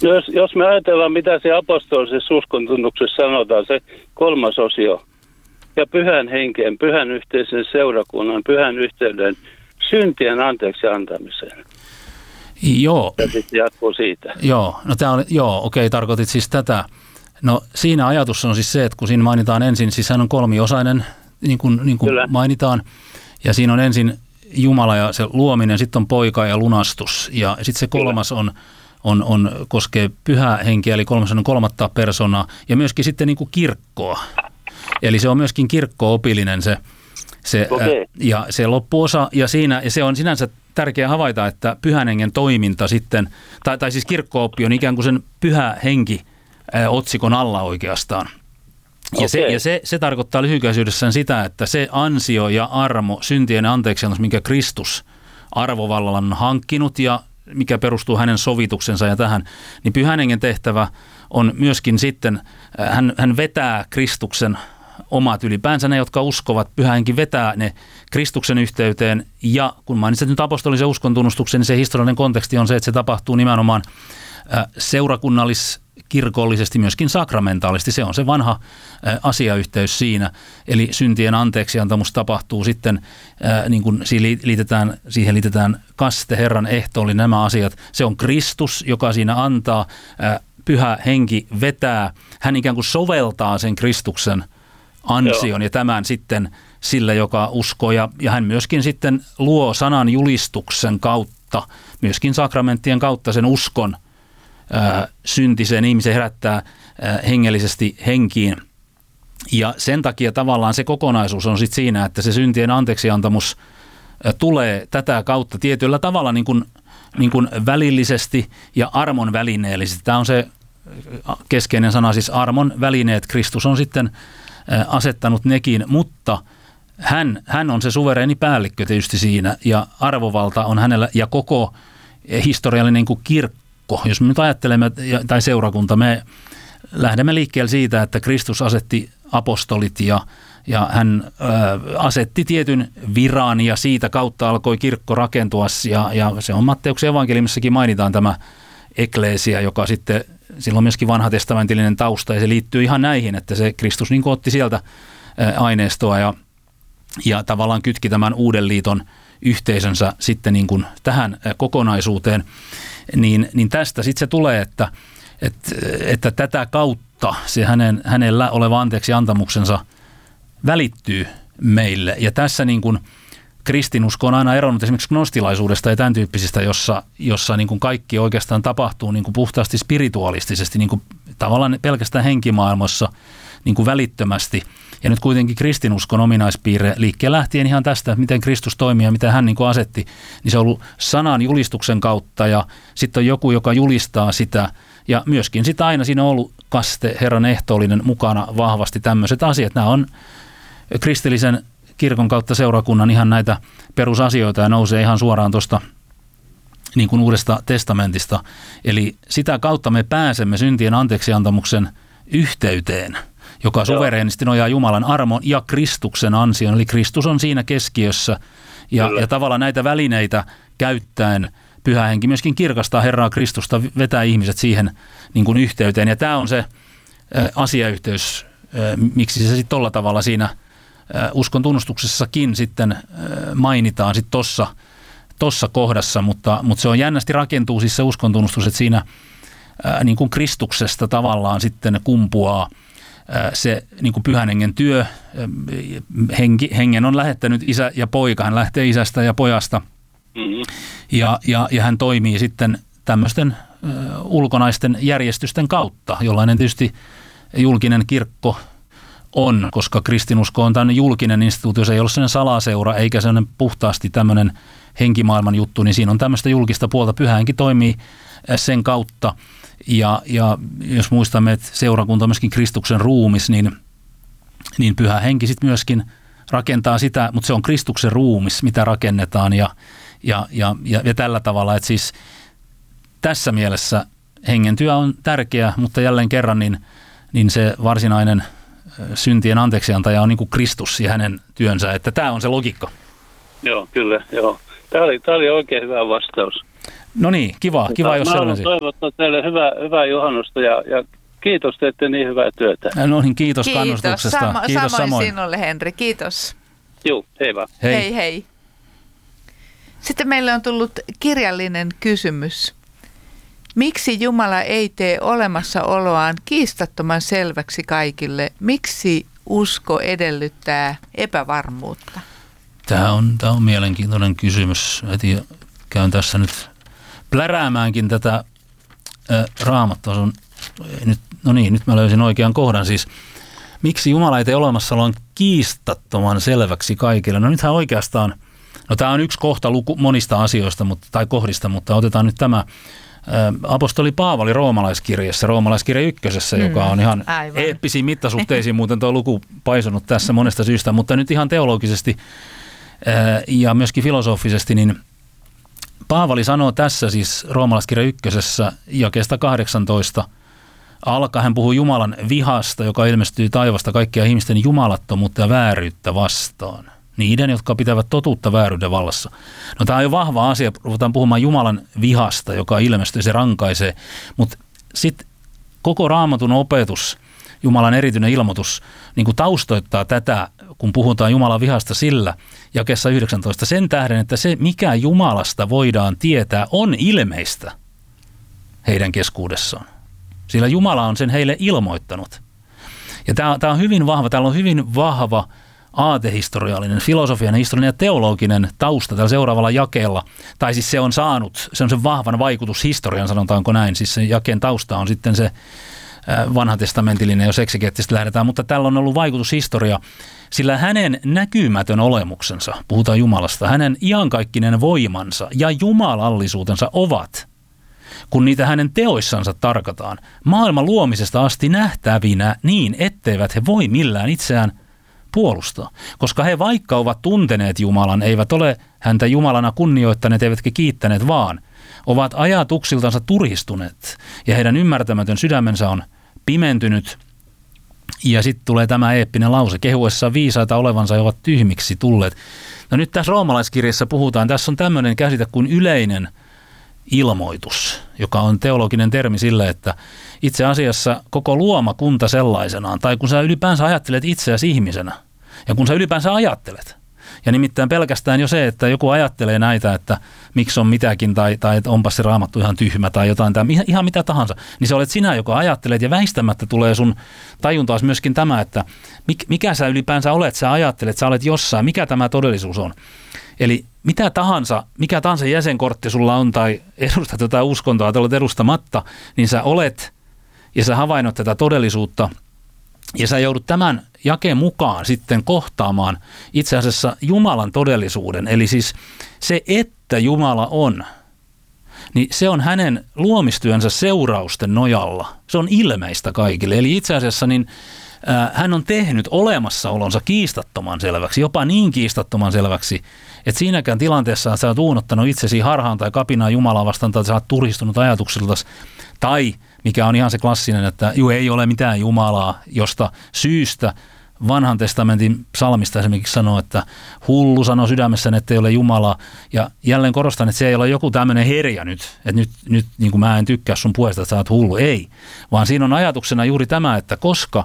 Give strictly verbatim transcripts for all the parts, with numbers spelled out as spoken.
No jos, jos me ajatellaan, mitä se apostolisessa uskontunnuksessa sanotaan, se kolmas osio, ja pyhän henkeen, pyhän yhteisen seurakunnan, pyhän yhteyden, syntien anteeksi antamiseen. Joo. Ja sitten jatkuu siitä. Joo, no tää on, joo, okei, tarkoitit siis tätä. No siinä ajatus on siis se, että kun siinä mainitaan ensin, siis hän on kolmiosainen, niin kuin, niin kuin mainitaan, ja siinä on ensin Jumala ja se luominen, sitten on poika ja lunastus, ja sitten se kolmas on, on, on, koskee pyhää henkeä, eli kolmas on kolmatta persoonaa, ja myöskin sitten niin kuin kirkkoa. Eli se on myöskin kirkko-opillinen se, se okay. ä, ja se loppuosa, ja, siinä, ja se on sinänsä tärkeää havaita, että pyhän hengen toiminta sitten, tai, tai siis kirkko-oppi on ikään kuin sen pyhä henki ä, otsikon alla oikeastaan. Ja, okay. se, ja se, se tarkoittaa lyhykäisyydessään sitä, että se ansio ja armo, syntien anteeksiannos, minkä Kristus arvovallan on hankkinut ja mikä perustuu hänen sovituksensa ja tähän, niin pyhän hengen tehtävä on myöskin sitten, hän, hän vetää Kristuksen omat ylipäänsä ne, jotka uskovat, pyhä henki vetää ne Kristuksen yhteyteen, ja kun mainitset nyt apostolisen uskon tunnustuksen, niin se historiallinen konteksti on se, että se tapahtuu nimenomaan seurakunnallis kirkollisesti, myöskin sakramentaalisti. Se on se vanha ä, asiayhteys siinä. Eli syntien anteeksiantamus tapahtuu sitten, ä, niin kuin siihen liitetään, siihen liitetään kaste, Herran ehtooli, nämä asiat. Se on Kristus, joka siinä antaa, ä, pyhä henki vetää. Hän ikään kuin soveltaa sen Kristuksen ansion Joo. ja tämän sitten sille, joka uskoo. Ja, ja hän myöskin sitten luo sanan julistuksen kautta, myöskin sakramenttien kautta sen uskon, syntiseen ihmisen herättää hengellisesti henkiin. Ja sen takia tavallaan se kokonaisuus on sitten siinä, että se syntien anteeksiantamus tulee tätä kautta tietyllä tavalla niin kuin, niin kuin välillisesti ja armon välineellisesti. Tämä on se keskeinen sana, siis armon välineet. Kristus on sitten asettanut nekin, mutta hän, hän on se suvereeni päällikkö tietysti siinä, ja arvovalta on hänellä, ja koko historiallinen niin kuin kirkko. Jos me nyt ajattelemme, tai seurakunta, me lähdemme liikkeelle siitä, että Kristus asetti apostolit ja, ja hän ö, asetti tietyn viran ja siitä kautta alkoi kirkko rakentua. Ja, ja se on Matteuksen evankeliumissakin mainitaan tämä ekleesia, joka sitten, sillä on myöskin vanhatestamentillinen tausta ja se liittyy ihan näihin, että se Kristus niin kuin otti sieltä ö, aineistoa ja, ja tavallaan kytki tämän uuden liiton yhteisönsä sitten niin kuin tähän kokonaisuuteen. Niin, niin tästä sitten se tulee, että, että, että tätä kautta se hänen, hänellä oleva anteeksi antamuksensa välittyy meille. Ja tässä niin kuin kristinusko on aina eronnut esimerkiksi gnostilaisuudesta ja tämän tyyppisistä, jossa, jossa niin kuin kaikki oikeastaan tapahtuu niin kuin puhtaasti spiritualistisesti, niin kuin tavallaan pelkästään henkimaailmassa niin kuin välittömästi. Ja nyt kuitenkin kristinuskon ominaispiirre liikkeen lähtien ihan tästä, miten Kristus toimii ja mitä hän niin kuin asetti, niin se on ollut sanan julistuksen kautta ja sitten on joku, joka julistaa sitä. Ja myöskin sitä aina siinä on ollut kaste, Herran ehtoollinen mukana vahvasti tämmöiset asiat. Nämä on kristillisen kirkon kautta seurakunnan ihan näitä perusasioita ja nousee ihan suoraan tuosta niin kuin Uudesta testamentista. Eli sitä kautta me pääsemme syntien anteeksiantamuksen yhteyteen, joka suvereenisti nojaa Jumalan armon ja Kristuksen ansion. Eli Kristus on siinä keskiössä ja, ja tavallaan näitä välineitä käyttäen Pyhä Henki myöskin kirkastaa Herraa Kristusta, vetää ihmiset siihen niin kuin yhteyteen. Ja tämä on se ä, asiayhteys, ä, miksi se sitten tolla tavalla siinä ä, uskon tunnustuksessakin sitten ä, mainitaan sitten tossa, tossa kohdassa, mutta, mutta se on jännästi rakentuu siis se uskon tunnustus, että siinä ä, niin kuin Kristuksesta tavallaan sitten kumpuaa se niin kuin Pyhän Hengen työ. Henki, hengen on lähettänyt isä ja poika, hän lähtee isästä ja pojasta mm-hmm. ja, ja, ja hän toimii sitten tämmöisten uh, ulkonaisten järjestysten kautta, jollainen tietysti julkinen kirkko on, koska kristinusko on tämmöinen julkinen instituutio, se ei ole sellainen salaseura eikä sellainen puhtaasti tämmöinen henkimaailman juttu, niin siinä on tämmöistä julkista puolta. Pyhä Henki toimii sen kautta. Ja, ja jos muistamme, että seurakunta on myöskin Kristuksen ruumis, niin, niin Pyhä Henki sitten myöskin rakentaa sitä, mutta se on Kristuksen ruumis, mitä rakennetaan ja, ja, ja, ja, ja tällä tavalla. Että siis tässä mielessä hengen työ on tärkeä, mutta jälleen kerran niin, niin se varsinainen syntien anteeksiantaja on niin kuin Kristus ja hänen työnsä, että tämä on se logiikka. Joo, kyllä, joo. Tämä oli, tämä oli oikein hyvä vastaus. No niin, kiva, kiva jos selvensi. Toivottaa teille hyvää, hyvää juhannusta ja, ja kiitos, teette niin hyvää työtä. No niin, kiitos, kiitos kannustuksesta. Samo, kiitos samoin, samoin sinulle, Henri. Kiitos. Joo, hei vaan. Hei. hei hei. Sitten meille on tullut kirjallinen kysymys. Miksi Jumala ei tee olemassaoloaan kiistattoman selväksi kaikille? Miksi usko edellyttää epävarmuutta? Tämä on, tämä on mielenkiintoinen kysymys. Heti käyn tässä nyt pläräämäänkin tätä ä, raamattua. On, nyt, no niin, nyt mä löysin oikean kohdan. Siis, miksi Jumala ei tee olemassaoloaan kiistattoman selväksi kaikille? No nythän oikeastaan, no tämä on yksi kohta luku, monista asioista mutta, tai kohdista, mutta otetaan nyt tämä apostoli Paavali roomalaiskirjassa, roomalaiskirja ykkösessä, mm, joka on ihan aivan eeppisiin mittasuhteisiin, muuten tuo luku paisunut tässä monesta syystä, mutta nyt ihan teologisesti ja myöskin filosofisesti, niin Paavali sanoo tässä siis roomalaiskirja ykkösessä jakeesta kahdeksantoista alkaa, hän puhuu Jumalan vihasta, joka ilmestyy taivasta kaikkia ihmisten jumalattomuutta ja vääryyttä vastaan. Niiden, jotka pitävät totuutta vääryyden vallassa. No tämä on jo vahva asia, ruvetaan puhumaan Jumalan vihasta, joka ilmestyy, se rankaisee. Mutta sitten koko Raamatun opetus, Jumalan erityinen ilmoitus, niin kuin taustoittaa tätä, kun puhutaan Jumalan vihasta sillä, jakeessa yhdeksäntoista, sen tähden, että se, mikä Jumalasta voidaan tietää, on ilmeistä heidän keskuudessaan. Sillä Jumala on sen heille ilmoittanut. Ja tämä, tämä on hyvin vahva, täällä on hyvin vahva aatehistoriallinen, filosofian, historiallinen ja teologinen tausta tällä seuraavalla jakeella. Tai siis se on saanut, se on sen vahvan vaikutushistorian, sanotaanko näin. Siis sen jakeen tausta on sitten se vanhatestamentillinen, jos eksegeettisesti lähdetään. Mutta tällä on ollut vaikutushistoria, sillä hänen näkymätön olemuksensa, puhutaan Jumalasta, hänen iankaikkinen voimansa ja jumalallisuutensa ovat, kun niitä hänen teoissansa tarkataan, maailman luomisesta asti nähtävinä niin, etteivät he voi millään itseään puolustaa. Koska he vaikka ovat tunteneet Jumalan, eivät ole häntä Jumalana kunnioittaneet, eivätkä kiittäneet, vaan ovat ajatuksiltansa turhistuneet ja heidän ymmärtämätön sydämensä on pimentynyt. Ja sitten tulee tämä eeppinen lause, kehuessaan viisaita olevansa he ovat tyhmiksi tulleet. No nyt tässä roomalaiskirjassa puhutaan, tässä on tämmöinen käsite kuin yleinen ilmoitus, joka on teologinen termi sille, että itse asiassa koko luomakunta sellaisenaan, tai kun sä ylipäänsä ajattelet itseäsi ihmisenä, ja kun sä ylipäänsä ajattelet, ja nimittäin pelkästään jo se, että joku ajattelee näitä, että miksi on mitäkin, tai, tai että onpa se Raamattu ihan tyhmä, tai jotain, tai ihan mitä tahansa, niin se olet sinä, joka ajattelet, ja väistämättä tulee sun tajuntaas myöskin tämä, että mikä sä ylipäänsä olet, sä ajattelet, sä olet jossain, mikä tämä todellisuus on. Eli mitä tahansa, mikä tahansa jäsenkortti sulla on tai edustat jotain uskontoa tai olet edustamatta, niin sä olet ja sä havainnot tätä todellisuutta ja sä joudut tämän jakeen mukaan sitten kohtaamaan itse asiassa Jumalan todellisuuden. Eli siis se, että Jumala on, niin se on hänen luomistyönsä seurausten nojalla. Se on ilmeistä kaikille. Eli itse asiassa niin hän on tehnyt olemassaolonsa kiistattoman selväksi, jopa niin kiistattoman selväksi, että siinäkään tilanteessa sä oot uunottanut itsesi harhaan tai kapinaan Jumalaa vastaan, tai sä oot turhistunut ajatuksiltasi, tai mikä on ihan se klassinen, että juu, ei ole mitään Jumalaa, josta syystä vanhan testamentin psalmista esimerkiksi sanoo, että hullu sanoo sydämessäni, että ei ole Jumalaa. Ja jälleen korostan, että se ei ole joku tämmöinen herja nyt, että nyt, nyt niin kuin mä en tykkää sun puolesta, että sä oot hullu. Ei, vaan siinä on ajatuksena juuri tämä, että koska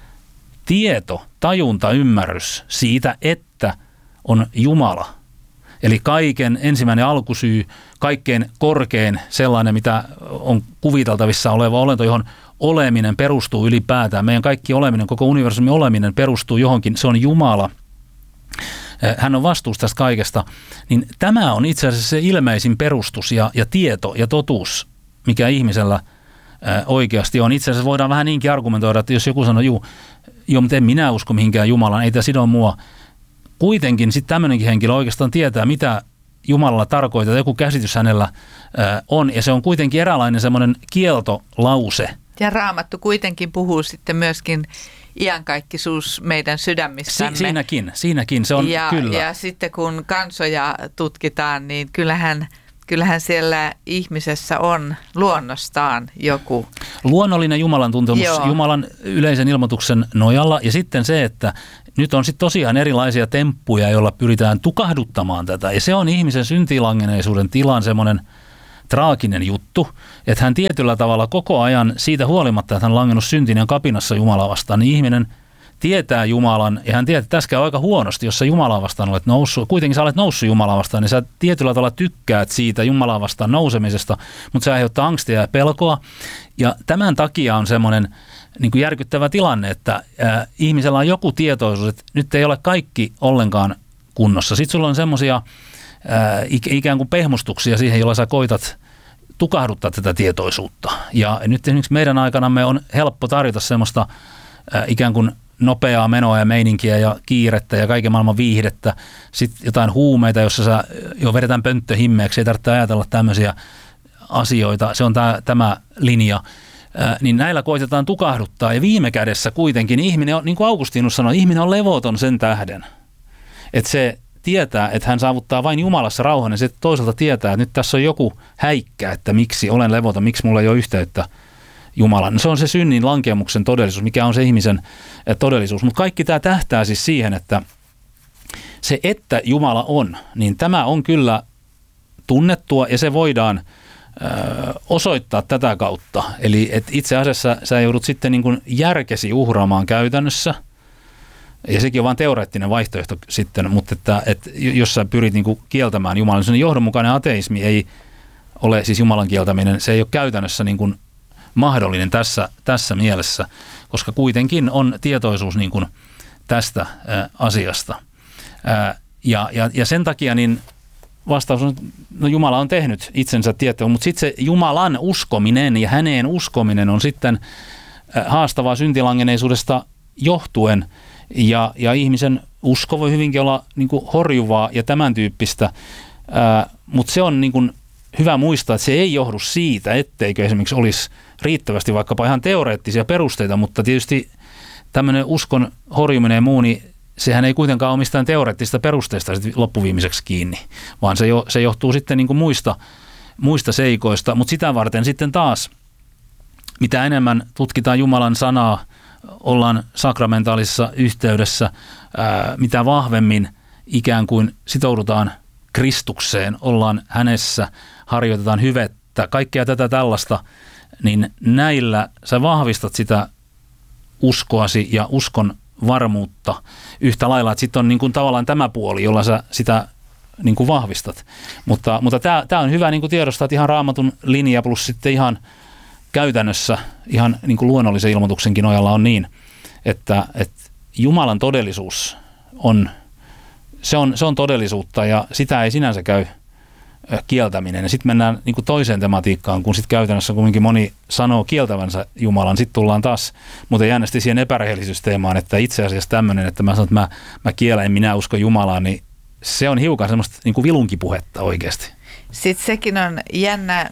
tieto, tajunta, ymmärrys siitä, että on Jumala, eli kaiken ensimmäinen alkusyy, kaikkein korkein sellainen, mitä on kuviteltavissa oleva olento, johon oleminen perustuu ylipäätään. Meidän kaikki oleminen, koko universumin oleminen perustuu johonkin, se on Jumala. Hän on vastuussa tästä kaikesta. Niin tämä on itse asiassa se ilmeisin perustus ja, ja tieto ja totuus, mikä ihmisellä oikeasti on. Itse asiassa voidaan vähän niinkin argumentoida, että jos joku sanoo, juu, joo, mutta en minä usko mihinkään Jumalaan, ei tämä sido mua. Kuitenkin sitten tämmöinenkin henkilö oikeastaan tietää, mitä Jumalalla tarkoittaa, joku käsitys hänellä on, ja se on kuitenkin eräänlainen semmoinen kieltolause. Ja Raamattu kuitenkin puhuu sitten myöskin iankaikkisuus meidän sydämissämme. Si- siinäkin, siinäkin se on ja, kyllä. Ja sitten kun kansoja tutkitaan, niin kyllähän, kyllähän siellä ihmisessä on luonnostaan joku. Luonnollinen Jumalan tuntemus Joo. Jumalan yleisen ilmoituksen nojalla, ja sitten se, että nyt on sitten tosiaan erilaisia temppuja, joilla pyritään tukahduttamaan tätä. Ja se on ihmisen syntilangeneisuuden tilan semmoinen traaginen juttu, että hän tietyllä tavalla koko ajan siitä huolimatta, että hän on langennut syntinen kapinassa Jumalaa vastaan, niin ihminen tietää Jumalan, ja hän tietää, että tässä käy aika huonosti, jos sä Jumalaa vastaan olet noussut. Kuitenkin sä olet noussut Jumalaa vastaan, niin sä tietyllä tavalla tykkäät siitä Jumalaa vastaan nousemisesta, mutta se aiheuttaa angstia ja pelkoa. Ja tämän takia on semmoinen niin kuin järkyttävä tilanne, että ää, ihmisellä on joku tietoisuus, että nyt ei ole kaikki ollenkaan kunnossa. Sitten sulla on semmoisia ikään kuin pehmustuksia siihen, jolla sä koitat tukahduttaa tätä tietoisuutta. Ja nyt esimerkiksi meidän aikanamme on helppo tarjota semmoista ää, ikään kuin nopeaa menoa ja meininkiä ja kiirettä ja kaiken maailman viihdettä. Sitten jotain huumeita, jossa sä jo vedetään pönttö himmeeksi, ei tarvitse ajatella tämmöisiä asioita. Se on tää, tämä linja. Ää, niin näillä koitetaan tukahduttaa. Ja viime kädessä kuitenkin ihminen on, niin kuin Augustinus sanoi, ihminen on levoton sen tähden, että se tietää, että hän saavuttaa vain Jumalassa rauhan, ja se toisaalta tietää, että nyt tässä on joku häikkä, että miksi olen levoton, miksi mulla ei ole yhteyttä Jumalaan. No se on se synnin lankeemuksen todellisuus, mikä on se ihmisen todellisuus. Mutta kaikki tämä tähtää siis siihen, että se, että Jumala on, niin tämä on kyllä tunnettua, ja se voidaan ö, osoittaa tätä kautta. Eli että itse asiassa sä joudut sitten niin kuin järkesi uhraamaan käytännössä. Ja sekin on vain teoreettinen vaihtoehto sitten, mutta että, että jos sä pyrit niin kuin kieltämään Jumalan, niin johdonmukainen ateismi ei ole, siis Jumalan kieltäminen, se ei ole käytännössä niin kuin mahdollinen tässä, tässä mielessä, koska kuitenkin on tietoisuus niin kuin tästä ää, asiasta. Ää, ja, ja, ja sen takia niin vastaus on, no Jumala on tehnyt itsensä tietoon, mutta sitten se Jumalan uskominen ja häneen uskominen on sitten ää, haastavaa syntilangeneisuudesta johtuen. Ja, ja ihmisen usko voi hyvinkin olla niin kuin horjuvaa ja tämän tyyppistä, ää, mutta se on niin kuin hyvä muistaa, että se ei johdu siitä, etteikö esimerkiksi olisi riittävästi vaikkapa ihan teoreettisia perusteita, mutta tietysti tämmöinen uskon horjuminen ja muu, niin sehän ei kuitenkaan ole mistään teoreettisista perusteista loppuviimeiseksi kiinni, vaan se, jo, se johtuu sitten niin kuin muista, muista seikoista, mutta sitä varten sitten taas, mitä enemmän tutkitaan Jumalan sanaa, ollaan sakramentaalisessa yhteydessä, ää, mitä vahvemmin ikään kuin sitoudutaan Kristukseen, ollaan hänessä, harjoitetaan hyvettä, kaikkea tätä tällaista, niin näillä sä vahvistat sitä uskoasi ja uskon varmuutta yhtä lailla, että sitten on niin kuin tavallaan tämä puoli, jolla sä sitä niin kuin vahvistat. Mutta, mutta tämä on hyvä niin kuin tiedostaa, että ihan Raamatun linja plus sitten ihan käytännössä ihan niin kuin luonnollisen ilmoituksenkin nojalla on niin, että, että Jumalan todellisuus on se, on, se on todellisuutta ja sitä ei sinänsä käy kieltäminen. Ja sitten mennään niin kuin toiseen tematiikkaan, kun sitten käytännössä kuitenkin moni sanoo kieltävänsä Jumalan. Sitten tullaan taas muuten jännästi siihen epärehellisyysteemaan, että itse asiassa tämmöinen, että mä sanon, että mä, mä kielän, en minä usko Jumalaan, niin se on hiukan semmoista niin kuin vilunkipuhetta oikeasti. Sitten sekin on jännä.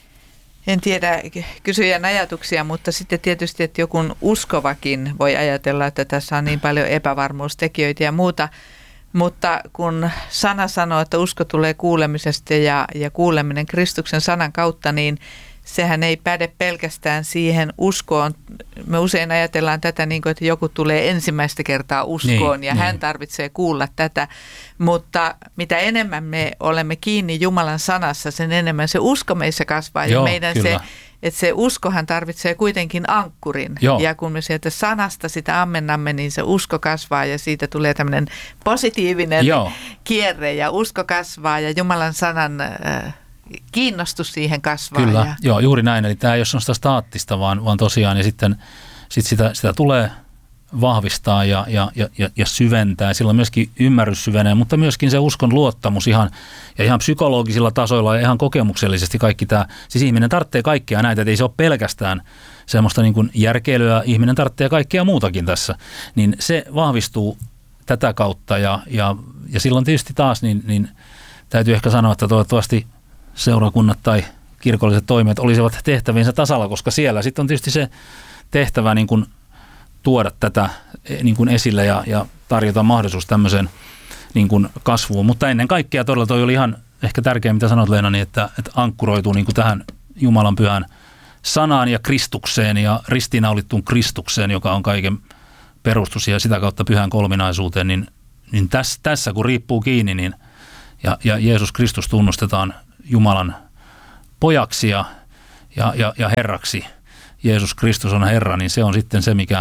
En tiedä kysyjän ajatuksia, mutta sitten tietysti, että joku uskovakin voi ajatella, että tässä on niin paljon epävarmuustekijöitä ja muuta. Mutta kun sana sanoo, että usko tulee kuulemisesta ja, ja kuuleminen Kristuksen sanan kautta, niin sehän ei päde pelkästään siihen uskoon. Me usein ajatellaan tätä niin kuin, että joku tulee ensimmäistä kertaa uskoon niin, ja niin. Hän tarvitsee kuulla tätä. Mutta mitä enemmän me olemme kiinni Jumalan sanassa, sen enemmän se usko meissä kasvaa. Joo, ja meidän se, että se uskohan tarvitsee kuitenkin ankkurin. Joo. Ja kun me sieltä sanasta sitä ammennamme, niin se usko kasvaa ja siitä tulee tämmöinen positiivinen Joo. kierre ja usko kasvaa ja Jumalan sanan Äh, kiinnostus siihen kasvaa. Kyllä, ja... joo, juuri näin. Eli tämä ei ole sellaista staattista, vaan, vaan tosiaan, ja sitten sit sitä, sitä tulee vahvistaa ja, ja, ja, ja syventää. Silloin myöskin ymmärrys syvenee, mutta myöskin se uskon luottamus ihan, ja ihan psykologisilla tasoilla ja ihan kokemuksellisesti kaikki tämä. Siis ihminen tarvitsee kaikkea näitä, että ei se ole pelkästään semmoista niin kuin järkeilyä, ihminen tarvitsee kaikkea muutakin tässä. Niin se vahvistuu tätä kautta, ja, ja, ja silloin tietysti taas niin, niin täytyy ehkä sanoa, että toivottavasti seurakunnat tai kirkolliset toimijat olisivat tehtäviensä tasalla, koska siellä sitten on tietysti se tehtävä niin kuin tuoda tätä niin kuin esille ja, ja tarjota mahdollisuus tämmöiseen niin kuin kasvuun. Mutta ennen kaikkea todella toi oli ihan ehkä tärkeä, mitä sanot Leena, niin että, että ankkuroituu niin kuin tähän Jumalan pyhään sanaan ja Kristukseen ja ristiinnaulittuun Kristukseen, joka on kaiken perustus ja sitä kautta pyhän kolminaisuuteen, niin, niin tässä, tässä kun riippuu kiinni, niin ja, ja Jeesus Kristus tunnustetaan Jumalan pojaksi ja, ja, ja, ja herraksi. Jeesus Kristus on Herra, niin se on sitten se, mikä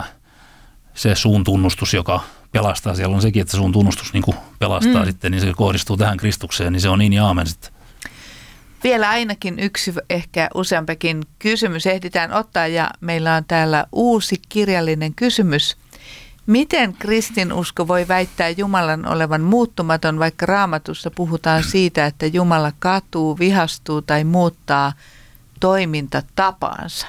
se suun tunnustus, joka pelastaa. Siellä on sekin, että suun tunnustus niin kuin pelastaa mm. sitten, niin se kohdistuu tähän Kristukseen, niin se on niin ja aamen sitten. Vielä ainakin yksi, ehkä useampikin kysymys ehditään ottaa ja meillä on täällä uusi kirjallinen kysymys. Miten kristinusko voi väittää Jumalan olevan muuttumaton, vaikka Raamatussa puhutaan siitä, että Jumala katuu, vihastuu tai muuttaa toimintatapaansa?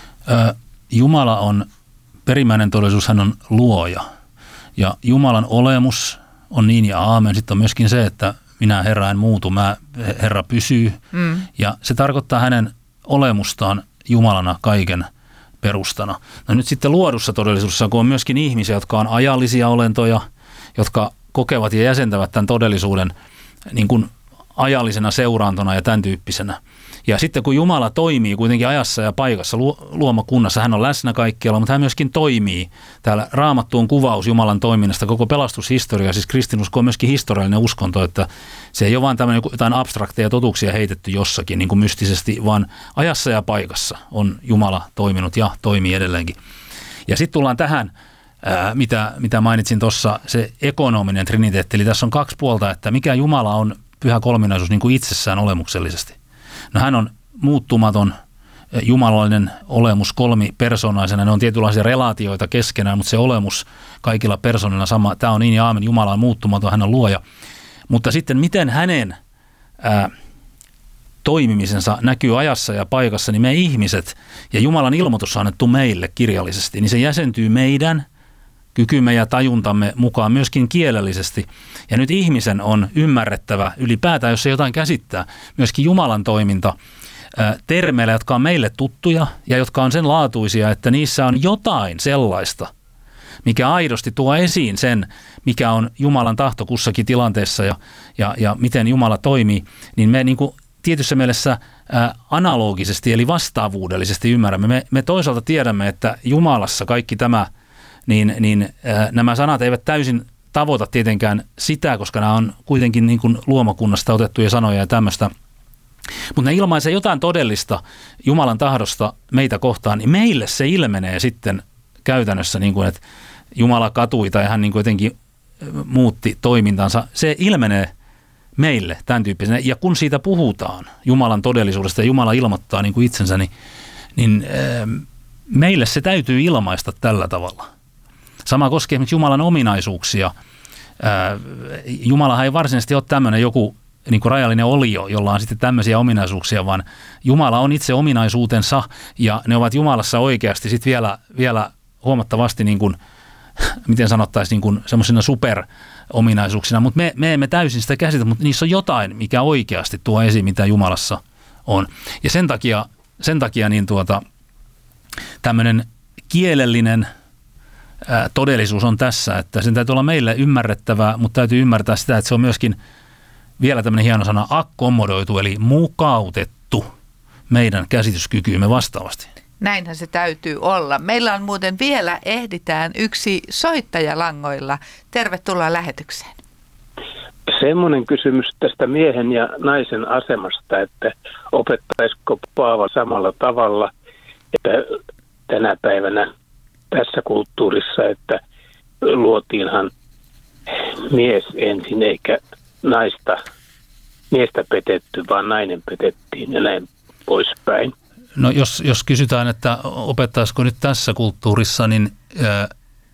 Ö, Jumala on, perimmäinen todellisuus, hän on luoja. Ja Jumalan olemus on niin ja aamen. Sitten on myöskin se, että minä Herra en muutu, mä, Herra pysyy. Mm. Ja se tarkoittaa hänen olemustaan Jumalana kaiken perustana. No nyt sitten luodussa todellisuudessa, kun on myöskin ihmisiä, jotka on ajallisia olentoja, jotka kokevat ja jäsentävät tämän todellisuuden niin kuin ajallisena seuraantona ja tämän tyyppisenä. Ja sitten kun Jumala toimii kuitenkin ajassa ja paikassa luomakunnassa, hän on läsnä kaikkialla, mutta hän myöskin toimii. Täällä Raamattu on kuvaus Jumalan toiminnasta, koko pelastushistoria, siis kristinusko on myöskin historiallinen uskonto, että se ei ole vain tämmöinen jotain abstrakteja totuuksia heitetty jossakin niin kuin mystisesti, vaan ajassa ja paikassa on Jumala toiminut ja toimii edelleenkin. Ja sitten tullaan tähän, ää, mitä, mitä mainitsin tuossa, se ekonominen triniteetti, eli tässä on kaksi puolta, että mikä Jumala on pyhä kolminaisuus niin kuin itsessään olemuksellisesti. No hän on muuttumaton, jumalallinen olemus kolmipersonaisena. Ne on tietynlaisia relaatioita keskenään, mutta se olemus kaikilla persoonilla sama. Tämä on niin ja aamen, Jumala on muuttumaton, hän on luoja. Mutta sitten miten hänen ää, toimimisensa näkyy ajassa ja paikassa, niin me ihmiset ja Jumalan ilmoitus on annettu meille kirjallisesti, niin se jäsentyy meidän kykymme ja tajuntamme mukaan myöskin kielellisesti. Ja nyt ihmisen on ymmärrettävä ylipäätään, jos se jotain käsittää, myöskin Jumalan toiminta termeillä, jotka on meille tuttuja ja jotka on sen laatuisia, että niissä on jotain sellaista, mikä aidosti tuo esiin sen, mikä on Jumalan tahto kussakin tilanteessa ja, ja, ja miten Jumala toimii, niin me niin kuin tietyssä mielessä ää, analogisesti eli vastaavuudellisesti ymmärrämme. Me, me toisaalta tiedämme, että Jumalassa kaikki tämä niin, niin äh, nämä sanat eivät täysin tavoita tietenkään sitä, koska nämä on kuitenkin niin kuin luomakunnasta otettuja sanoja ja tämmöistä. Mutta ne ilmaisee jotain todellista Jumalan tahdosta meitä kohtaan, niin meille se ilmenee sitten käytännössä, niin kuin, että Jumala katui tai hän niin kuin jotenkin muutti toimintansa. Se ilmenee meille tämän tyyppisenä. Ja kun siitä puhutaan Jumalan todellisuudesta ja Jumala ilmoittaa niin kuin itsensä, niin, niin äh, meille se täytyy ilmaista tällä tavalla. Sama koskee esimerkiksi Jumalan ominaisuuksia. Ää, Jumalahan ei varsinaisesti ole tämmöinen joku niin kuin rajallinen olio, jolla on sitten tämmöisiä ominaisuuksia, vaan Jumala on itse ominaisuutensa ja ne ovat Jumalassa oikeasti sitten vielä, vielä huomattavasti, niin kuin, miten sanottaisiin, niin kuin semmoisina superominaisuuksina, mutta me, me emme täysin sitä käsitä, mutta niissä on jotain, mikä oikeasti tuo esiin, mitä Jumalassa on. Ja sen takia, sen takia niin tuota, tämmöinen kielellinen ää, todellisuus on tässä, että sen täytyy olla meille ymmärrettävää, mutta täytyy ymmärtää sitä, että se on myöskin vielä tämmöinen hieno sana akkomodoitu, eli mukautettu meidän käsityskykyymme vastaavasti. Näinhän se täytyy olla. Meillä on muuten vielä, ehditään yksi soittaja langoilla. Tervetuloa lähetykseen. Semmoinen kysymys tästä miehen ja naisen asemasta, että opettaisiko Paavali samalla tavalla, että tänä päivänä tässä kulttuurissa, että luotiinhan mies ensin eikä naista, miestä petetty, vaan nainen petettiin ja näin poispäin. No jos, jos kysytään, että opettaisiko nyt tässä kulttuurissa, niin ää,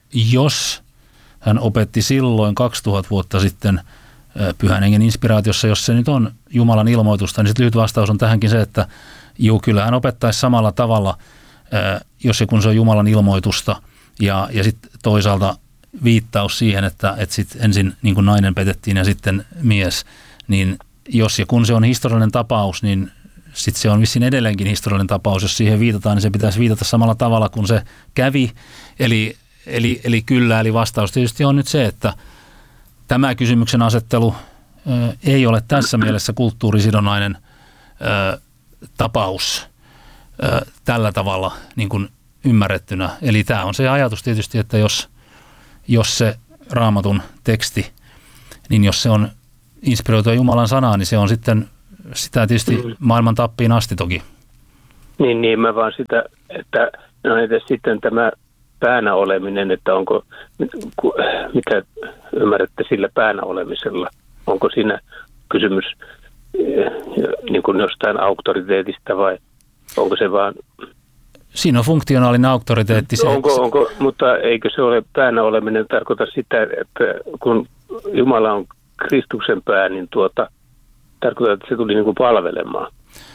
jos hän opetti silloin kaksituhatta vuotta sitten ää, Pyhän Hengen inspiraatiossa, jos se nyt on Jumalan ilmoitusta, niin sitten lyhyt vastaus on tähänkin se, että juu, kyllä hän opettaisi samalla tavalla, ää, jos ja kun se on Jumalan ilmoitusta ja, ja sitten toisaalta viittaus siihen, että, että sitten ensin niin kuin nainen petettiin ja sitten mies, niin jos ja kun se on historiallinen tapaus, niin sitten se on vissiin edelleenkin historiallinen tapaus. Jos siihen viitataan, niin se pitäisi viitata samalla tavalla kuin se kävi. Eli, eli, eli kyllä, eli vastaus tietysti on nyt se, että tämä kysymyksen asettelu ö, ei ole tässä mielessä kulttuurisidonnainen ö, tapaus ö, tällä tavalla niin kuin ymmärrettynä. Eli tämä on se ajatus tietysti, että jos, jos se Raamatun teksti, niin jos se on inspiroitua Jumalan sanaa, niin se on sitten sitä tietysti mm. maailman tappiin asti toki. Niin, niin mä vaan sitä, että no edes sitten tämä päänä oleminen, että onko, mitä ymmärrätte sillä päänä olemisella, onko siinä kysymys niin kuin jostain auktoriteetista vai onko se vaan... Siinä on funktionaalinen auktoriteetti. Se, onko, onko, mutta eikö se ole päänä oleminen tarkoita sitä, että kun Jumala on Kristuksen pää, niin tuota, tarkoittaa, että se tuli niin kuin palvelemaan.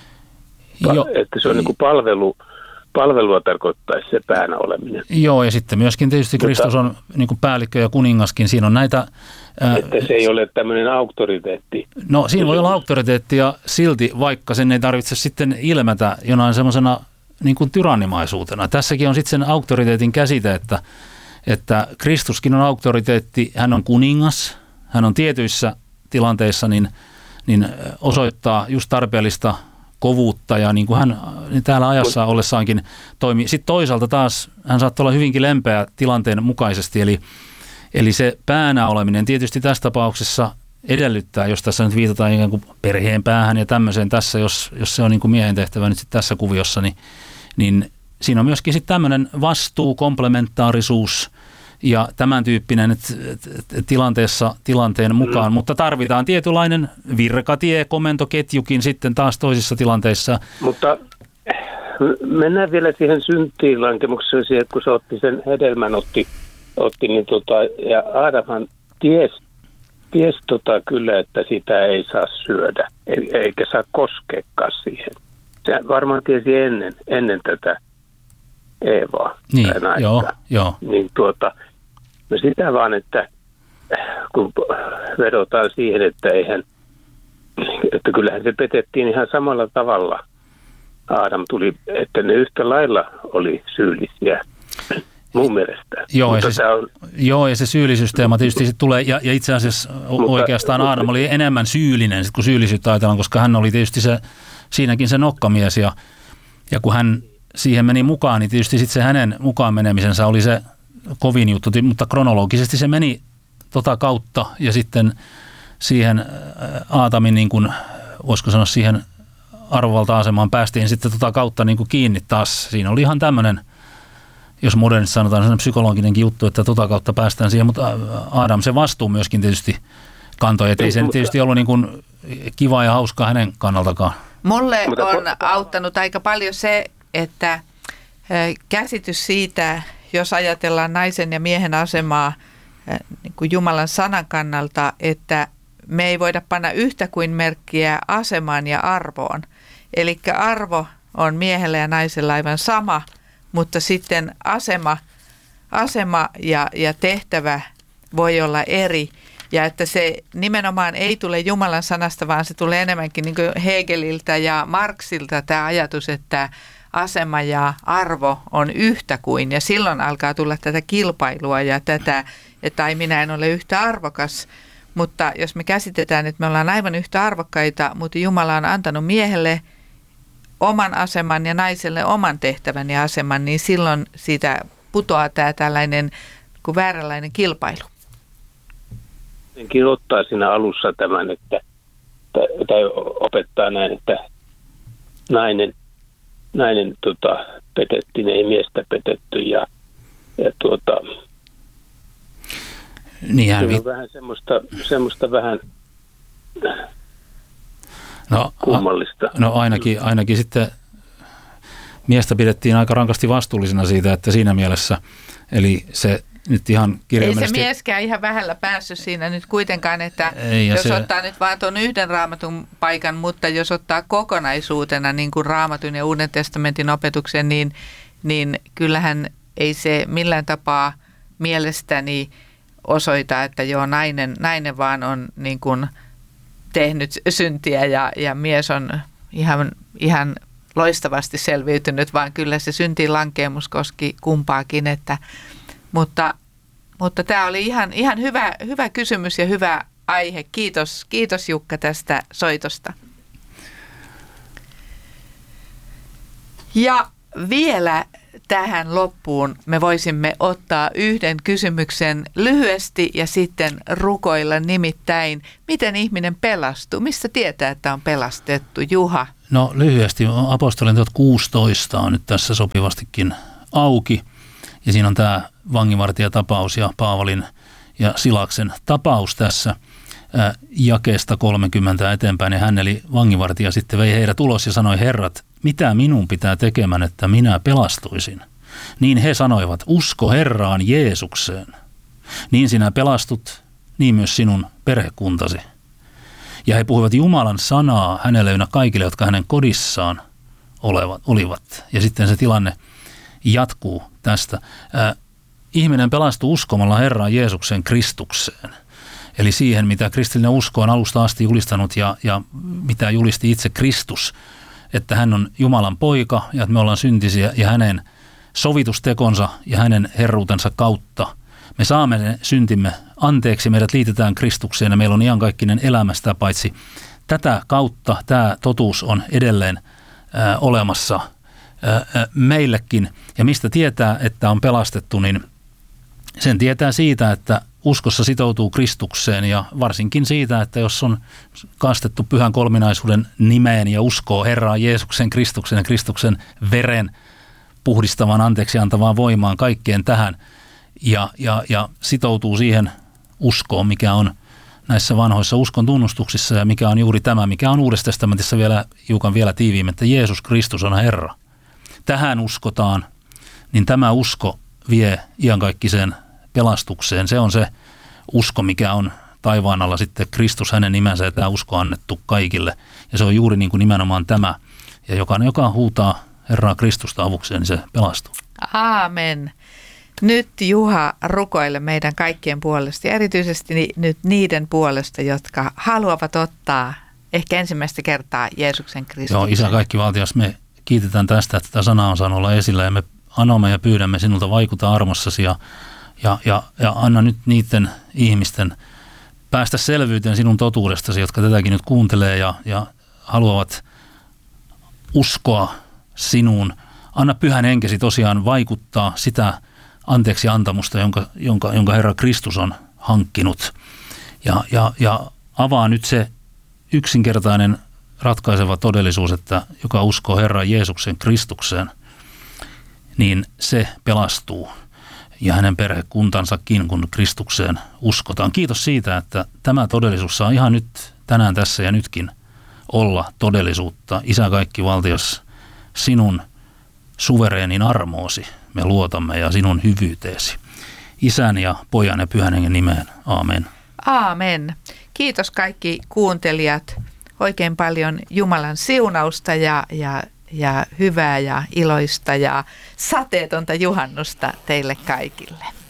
Pa- jo, että se on niin kuin palvelu, palvelua tarkoittaisi se päänä oleminen. Joo, ja sitten myöskin tietysti mutta, Kristus on niin kuin päällikkö ja kuningaskin. Siinä on näitä... Ää, että se ei ole tämmöinen auktoriteetti. No siinä voi olla auktoriteetti ja silti, vaikka sen ei tarvitse sitten ilmetä jonain semmoisena niin kuin tyrannimaisuutena. Tässäkin on sitten sen auktoriteetin käsite, että, että Kristuskin on auktoriteetti, hän on kuningas, hän on tietyissä tilanteissa niin, niin osoittaa just tarpeellista kovuutta ja niin kuin hän niin täällä ajassa ollessaankin toimii. Sitten toisaalta taas hän saattaa olla hyvinkin lempeä tilanteen mukaisesti, eli, eli se päänä oleminen tietysti tässä tapauksessa edellyttää, jos tässä nyt viitataan ikään kuin perheen päähän ja tämmöiseen tässä, jos, jos se on niin kuin miehen tehtävä nyt sitten tässä kuviossa, niin, niin siinä on myöskin sitten tämmöinen vastuu, komplementaarisuus ja tämän tyyppinen että tilanteessa tilanteen mukaan, mm. mutta tarvitaan tietynlainen virkatie, komentoketjukin sitten taas toisissa tilanteissa. Mutta mennään vielä siihen syntiin lankemukseen, siihen, kun se otti sen hedelmän, otti, otti niin tota, ja Aadamhan ties, ties tota kyllä, että sitä ei saa syödä, eikä saa koskeekaan siihen. Se varmaan tiesi ennen, ennen tätä Eevaa. Niin, joo, joo. Niin tuota, no sitä vaan, että kun vedotaan siihen, että eihän, että kyllähän se petettiin ihan samalla tavalla. Aadam tuli, että ne yhtä lailla oli syyllisiä mun mielestä. Joo, ja se, on, joo, ja se syyllisyysteema tietysti se tulee, ja, ja itse asiassa mutta, oikeastaan Aadam oli enemmän syyllinen, kun syyllisyyttä ajatellaan, koska hän oli tietysti se, siinäkin se nokkamies, ja, ja kun hän siihen meni mukaan, niin tietysti sitten se hänen mukaan menemisensä oli se kovin juttu, mutta kronologisesti se meni tota kautta, ja sitten siihen Aatamin, niin kuin, voisiko sanoa siihen arvovalta-asemaan päästiin sitten tota kautta niin kuin kiinni taas. Siinä oli ihan tämmöinen, jos modernissa sanotaan, sellainen psykologinenkin juttu, että tota kautta päästään siihen, mutta Aadam se vastuu myöskin tietysti kantoi, että ei se tietysti ollut niin kuin kiva ja hauskaa hänen kannaltakaan. Mulle on auttanut aika paljon se, että käsitys siitä, jos ajatellaan naisen ja miehen asemaa niin kuin Jumalan sanan kannalta, että me ei voida panna yhtä kuin merkkiä asemaan ja arvoon. Eli arvo on miehellä ja naisella aivan sama, mutta sitten asema, asema ja, ja tehtävä voi olla eri. Ja että se nimenomaan ei tule Jumalan sanasta, vaan se tulee enemmänkin niin kuin Hegeliltä ja Marxilta tämä ajatus, että asema ja arvo on yhtä kuin. Ja silloin alkaa tulla tätä kilpailua ja tätä, että ai minä en ole yhtä arvokas. Mutta jos me käsitetään, että me ollaan aivan yhtä arvokkaita, mutta Jumala on antanut miehelle oman aseman ja naiselle oman tehtävän ja aseman, niin silloin siitä putoaa tämä tällainen kuin vääränlainen kilpailu. Jotenkin ottaa siinä alussa tämän, että, tai opettaa näin, että nainen, nainen tota, petettiin, ei miestä petetty ja, ja tuota, niin hän se on vähän semmoista, semmoista vähän no, kummallista. No ainakin, ainakin sitten miestä pidettiin aika rankasti vastuullisena siitä, että siinä mielessä, eli se nyt ihan kirjaimellisesti... Ei se mieskään ihan vähällä päässyt siinä nyt kuitenkaan, että ei, jos se... ottaa nyt vaan tuon yhden raamatun paikan, mutta jos ottaa kokonaisuutena niin kuin raamatun ja Uuden testamentin opetuksen, niin, niin kyllähän ei se millään tapaa mielestäni osoita, että joo, nainen, nainen vaan on niin kuin tehnyt syntiä ja, ja mies on ihan, ihan loistavasti selviytynyt, vaan kyllä se syntiin lankeemus koski kumpaakin, että Mutta, mutta tämä oli ihan, ihan hyvä, hyvä kysymys ja hyvä aihe. Kiitos, kiitos Jukka tästä soitosta. Ja vielä tähän loppuun me voisimme ottaa yhden kysymyksen lyhyesti ja sitten rukoilla, nimittäin, miten ihminen pelastuu? Mistä tietää, että on pelastettu? Juha? No lyhyesti, apostolien teot kuusitoista on nyt tässä sopivastikin auki. Ja siinä on tämä vanginvartijatapaus ja Paavalin ja Silaksen tapaus tässä ää, jakeesta kolmekymmentä eteenpäin. Ja hän eli vanginvartija sitten vei heidät ulos ja sanoi, herrat, mitä minun pitää tekemään, että minä pelastuisin? Niin he sanoivat, usko Herraan Jeesukseen. Niin sinä pelastut, niin myös sinun perhekuntasi. Ja he puhuivat Jumalan sanaa hänelle ynnä kaikille, jotka hänen kodissaan olevat, olivat. Ja sitten se tilanne jatkuu tästä. Äh, ihminen pelastuu uskomalla Herraan Jeesuksen Kristukseen. Eli siihen, mitä kristillinen usko on alusta asti julistanut ja, ja mitä julisti itse Kristus, että hän on Jumalan poika ja että me ollaan syntisiä ja hänen sovitustekonsa ja hänen herruutensa kautta me saamme ne syntimme anteeksi, meidät liitetään Kristukseen ja meillä on iankaikkinen elämä sitä paitsi. Tätä kautta tämä totuus on edelleen ää, olemassa ää, meillekin. Ja mistä tietää, että on pelastettu, niin sen tietää siitä, että uskossa sitoutuu Kristukseen ja varsinkin siitä, että jos on kastettu pyhän kolminaisuuden nimeen ja uskoo Herraan Jeesuksen Kristuksen ja Kristuksen veren puhdistavan anteeksi antavaan voimaan kaikkeen tähän ja, ja, ja sitoutuu siihen uskoon, mikä on näissä vanhoissa uskon tunnustuksissa ja mikä on juuri tämä, mikä on Uudessa testamentissa vielä hiukan vielä tiiviimmin, että Jeesus Kristus on Herra. Tähän uskotaan, niin tämä usko vie iankaikkiseen pelastukseen. Se on se usko, mikä on taivaan alla sitten Kristus hänen nimensä ja tämä usko annettu kaikille. Ja se on juuri niin kuin nimenomaan tämä. Ja jokainen, joka huutaa Herraa Kristusta avukseen, niin se pelastuu. Aamen. Nyt Juha rukoile meidän kaikkien puolesta ja erityisesti nyt niiden puolesta, jotka haluavat ottaa ehkä ensimmäistä kertaa Jeesuksen Kristuksen. Joo, Isä kaikkivaltias, me kiitetään tästä, että tämä sana on saanut olla esillä ja me anomme ja pyydämme sinulta vaikuta armossasi ja, ja, ja, ja anna nyt niiden ihmisten päästä selvyyteen sinun totuudestasi, jotka tätäkin nyt kuuntelee ja, ja haluavat uskoa sinuun. Anna Pyhän Henkesi tosiaan vaikuttaa sitä anteeksi antamusta, jonka, jonka, jonka Herra Kristus on hankkinut. Ja, ja, ja avaa nyt se yksinkertainen ratkaiseva todellisuus, että joka uskoo Herran Jeesuksen Kristukseen, niin se pelastuu ja hänen perhekuntansakin, kun Kristukseen uskotaan. Kiitos siitä, että tämä todellisuus saa ihan nyt tänään tässä ja nytkin olla todellisuutta. Isä kaikkivaltias, sinun suvereenin armoosi me luotamme ja sinun hyvyyteesi. Isän ja Pojan ja Pyhän Hengen nimeen. Aamen. Aamen. Kiitos kaikki kuuntelijat. Oikein paljon Jumalan siunausta ja, ja, ja hyvää ja iloista ja sateetonta juhannusta teille kaikille.